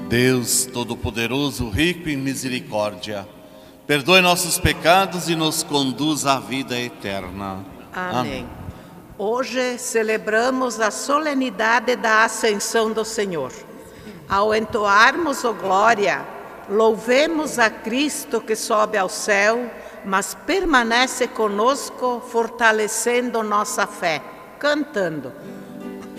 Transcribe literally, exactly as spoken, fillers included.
Deus Todo-Poderoso, rico em misericórdia, perdoe nossos pecados e nos conduz à vida eterna. Amém. Amém. Hoje celebramos a solenidade da Ascensão do Senhor. Ao entoarmos o Glória, louvemos a Cristo que sobe ao céu, mas permanece conosco, fortalecendo nossa fé, cantando.